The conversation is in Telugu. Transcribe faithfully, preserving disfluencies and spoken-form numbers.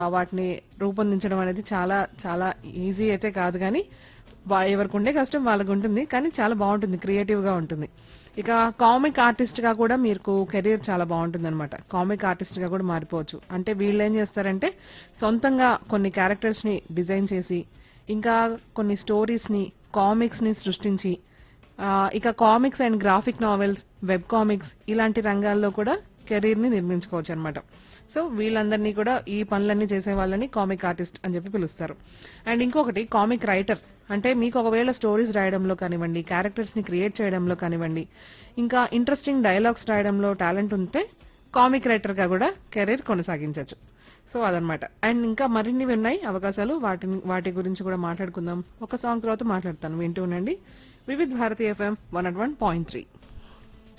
వాటిని రూపొందించడం అనేది చాలా చాలా ఈజీ అయితే కాదు కానీ వా- ఎవరికి ఉండే కష్టం వాళ్ళకు ఉంటుంది కానీ చాలా బాగుంటుంది క్రియేటివ్ గా ఉంటుంది. ఇక కామిక్ ఆర్టిస్ట్ గా కూడా మీకు కెరీర్ చాలా బాగుంటుంది అనమాట. కామిక్ ఆర్టిస్ట్ గా కూడా మారిపోవచ్చు. అంటే వీళ్ళు ఏం చేస్తారంటే సొంతంగా కొన్ని క్యారెక్టర్స్ ని డిజైన్ చేసి ఇంకా కొన్ని స్టోరీస్ ని కామిక్స్ ని సృష్టించి ఆ, ఇక comics and graphic novels web comics ఇలాంటి రంగాల్లో కూడా కెరీర్ ని నిర్మించుకోవచ్చు అనమాట. సో వీళ్ళందరినీ కూడా ఈ పనులన్నీ చేసే వాళ్ళని కామిక్ ఆర్టిస్ట్ అని చెప్పి పిలుస్తారు. అండ్ ఇంకొకటి కామిక్ రైటర్. అంటే మీకు ఒకవేళ స్టోరీస్ రాయడంలో కానివ్వండి క్యారెక్టర్స్ ని క్రియేట్ చేయడంలో కానివ్వండి ఇంకా ఇంట్రెస్టింగ్ డైలాగ్స్ రాయడంలో టాలెంట్ ఉంటే కామిక్ రైటర్ గా కూడా కెరీర్ కొనసాగించవచ్చు. సో అదనమాట. అండ్ ఇంకా మరిన్ని ఉన్నాయి అవకాశాలు, వాటిని వాటి గురించి కూడా మాట్లాడుకుందాం. ఒక సాంగ్ తర్వాత మాట్లాడతాను, వింటూ ఉండండి Vividh Bharati FM one at one point three.